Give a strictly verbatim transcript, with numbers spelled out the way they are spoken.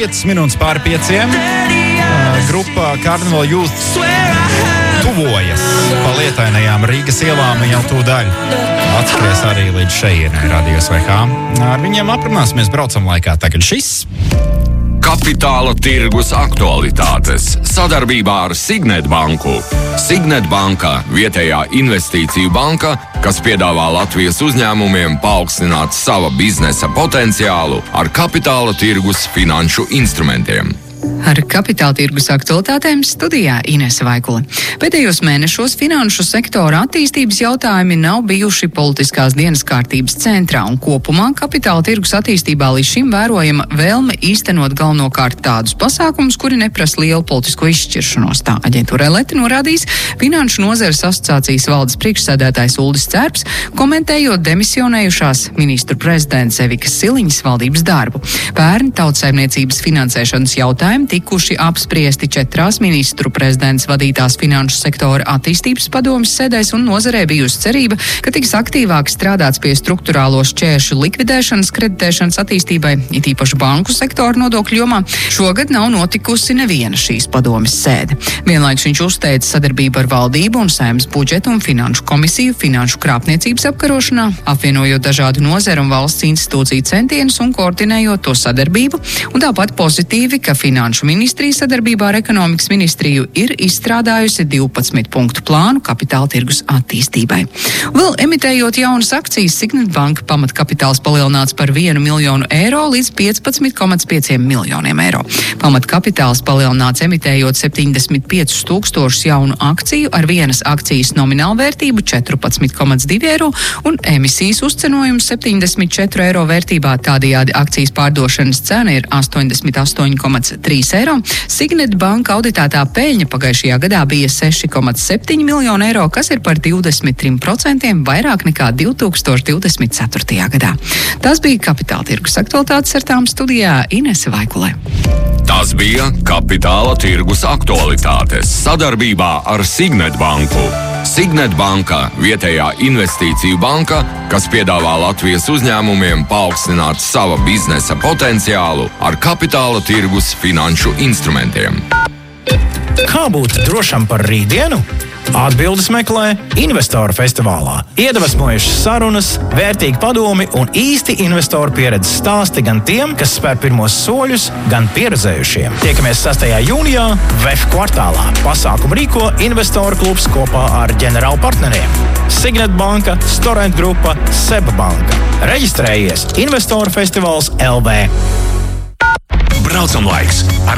piecas minūtes pāri pieciem. Grupa Carnival Youth tuvojas pa lietainajām Rīgas ielām jau tūdaļ. Atskries arī līdz šejienai Radio S V H. Ar viņiem aprunāsimies braucam laikā. Tagad šis. Kapitāla tirgus aktualitātes sadarbībā ar Signet banku. Signet banka – vietējā investīciju banka, kas piedāvā Latvijas uzņēmumiem paaugstināt sava biznesa potenciālu ar kapitāla tirgus finanšu instrumentiem. Ar kapitāla tirgus aktualitātēm studijā Inese Vaikule. Pēdējos mēnešos finanšu sektora attīstības jautājumi nav bijuši politiskās dienas kārtības centrā, un kopumā kapitāla tirgus attīstībā līdz šim vērojama vēlme īstenot galvenokārt tādus pasākumus, kuri neprasa lielu politisko izšķiršanos. Tā aģentūra Elete norādījis Finanšu nozares asociācijas valdes priekšsēdētājs Uldis Cērps, komentējot demisionējušās ministru prezidents Evikas Siliņas valdības darbu. Pērn tautsaimniecības finansēšanas jautājumi tikuši apspriesti četrās ministru prezidents vadītās finanšu sektora attīstības padomes sēdēs, un nozarē bijusi cerība, ka tiks aktīvāk strādāts pie strukturālo šķēršļu likvidēšanas, kreditēšanas attīstībai, it īpaši banku sektora nodokļu jomā. Šogad nav notikusi neviena šīs padomes sēde. Vienlaikus viņš uzteica sadarbību ar valdību un Saeimas budžetu un finanšu komisiju finanšu krāpniecības apkarošanā, apvienojot dažādu nozaru un valsts institūciju centienus un koordinējot to sadarbību, un tāpat pozitīvi, ka Finanšu ministrija sadarbībā ar ekonomikas ministriju ir izstrādājusi divpadsmit punktu plānu kapitāla tirgus attīstībai. Vēl emitējot jaunas akcijas, Signet banka pamatkapitāls palielināts par vienu miljonu eiro līdz piecpadsmit komats pieciem miljoniem eiro. Pamatkapitāls palielināts emitējot septiņdesmit piecus tūkstošus jaunu akciju ar vienas akcijas nominālu vērtību četrpadsmit komats divi eiro un emisijas uzcenojums septiņdesmit četru eiro vērtībā. Tādējādi akcijas pārdošanas cena ir astoņdesmit astoņi komats trīs eiro. Signet banka auditētā peļņa pagājušajā gadā bija seši komats septiņi miljoni eiro, kas ir par divdesmit trim procentiem vairāk nekā divi tūkstoši divdesmit ceturtajā gadā. Tas bija kapitāla tirgus aktualitātes, ar tām studijā Inese Vaikule. Tas bija kapitāla tirgus aktualitātes sadarbībā ar Signet banku. Signet banka – vietējā investīciju banka, kas piedāvā Latvijas uzņēmumiem paaugstināt sava biznesa potenciālu ar kapitāla tirgus finanšu instrumentiem. Kā būt drošam par rītdienu? Atbildes meklē Investoru festivālā. Iedvesmojušas sarunas, vērtīgi padomi un īsti investoru pieredzes stāsti gan tiem, kas spēr pirmos soļus, gan pieredzējušiem. Tiekamies sastajā jūnijā V E F kvartālā. Pasākumu rīko Investoru klubs kopā ar ģenerālu partneriem Signet banka, Storent grupa, Seba banka. Reģistrējies Investoru festivāls L V. Braucam laiks!